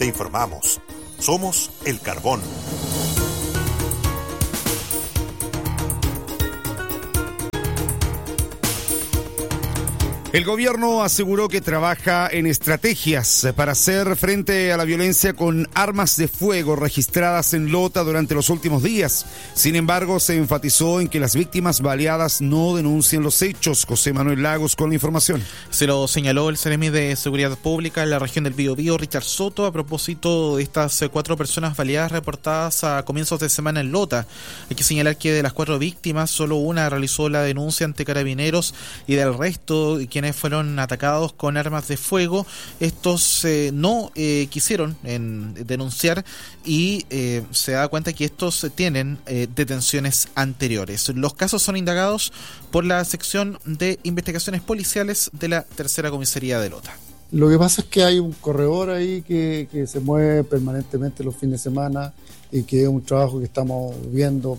Te informamos. Somos El Carbón. El gobierno aseguró que trabaja en estrategias para hacer frente a la violencia con armas de fuego registradas en Lota durante los últimos días. Sin embargo, se enfatizó en que las víctimas baleadas no denuncian los hechos. José Manuel Lagos con la información. Se lo señaló el Seremi de Seguridad Pública en la región del Biobío, Richard Soto, a propósito de estas 4 personas baleadas reportadas a comienzos de semana en Lota. Hay que señalar que de las 4 víctimas, solo una realizó la denuncia ante Carabineros y del resto, quienes fueron atacados con armas de fuego, estos no quisieron denunciar y se da cuenta que estos tienen detenciones anteriores. Los casos son indagados por la sección de investigaciones policiales de la Tercera Comisaría de Lota. Lo que pasa es que hay un corredor ahí que se mueve permanentemente los fines de semana y que es un trabajo que estamos viendo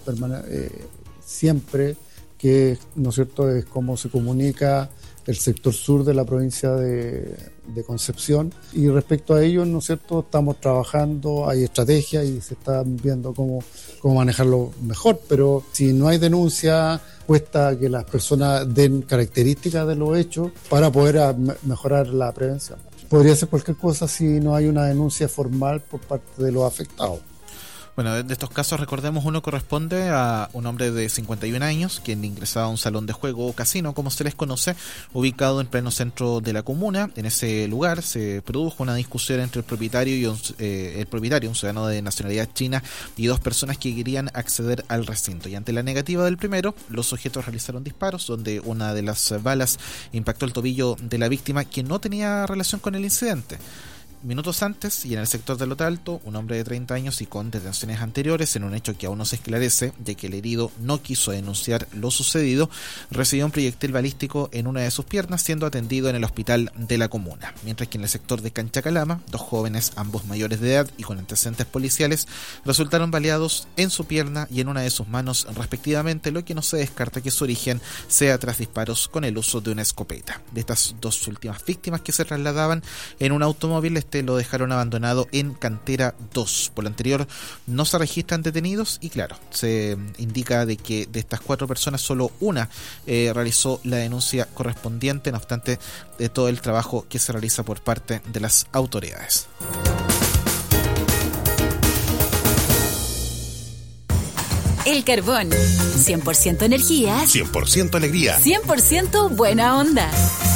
siempre, que, ¿no es cierto?, es cómo se comunica el sector sur de la provincia de Concepción, y respecto a ello, ¿no es cierto?, estamos trabajando, hay estrategias y se están viendo cómo manejarlo mejor, pero si no hay denuncia, cuesta que las personas den características de los hechos para poder mejorar la prevención. Podría ser cualquier cosa si no hay una denuncia formal por parte de los afectados. Bueno, de estos casos, recordemos, uno corresponde a un hombre de 51 años, quien ingresaba a un salón de juego o casino, como se les conoce, ubicado en pleno centro de la comuna. En ese lugar se produjo una discusión entre el propietario, un ciudadano de nacionalidad china, y 2 personas que querían acceder al recinto. Y ante la negativa del primero, los sujetos realizaron disparos, donde una de las balas impactó el tobillo de la víctima, quien no tenía relación con el incidente. Minutos antes, y en el sector de Lota Alto, un hombre de 30 años y con detenciones anteriores, en un hecho que aún no se esclarece, ya que el herido no quiso denunciar lo sucedido, recibió un proyectil balístico en una de sus piernas, siendo atendido en el hospital de la comuna. Mientras que en el sector de Canchacalama, 2 jóvenes, ambos mayores de edad y con antecedentes policiales, resultaron baleados en su pierna y en una de sus manos respectivamente, lo que no se descarta que su origen sea tras disparos con el uso de una escopeta. De estas 2 últimas víctimas, que se trasladaban en un automóvil, lo dejaron abandonado en Cantera 2. Por lo anterior, no se registran detenidos y, claro, se indica de que de estas 4 personas solo una realizó la denuncia correspondiente, no obstante de todo el trabajo que se realiza por parte de las autoridades. El Carbón, 100% energía, 100% alegría, 100% buena onda.